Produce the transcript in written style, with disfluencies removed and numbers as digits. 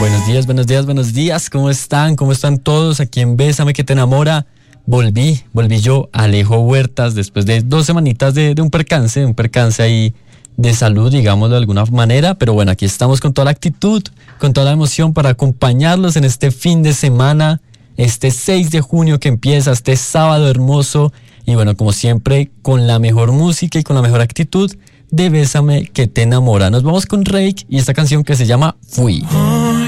Buenos días, ¿cómo están? ¿Cómo están todos? Aquí en Bésame que te enamora. Volví yo, Alejo Huertas, después de 2 semanitas de un percance ahí de salud, digamos de alguna manera, pero bueno, aquí estamos con toda la actitud, con toda la emoción para acompañarlos en este fin de semana, este 6 de junio que empieza, este sábado hermoso, y bueno, como siempre, con la mejor música y con la mejor actitud de Bésame que te enamora. Nos vamos con Reik y esta canción que se llama Fui.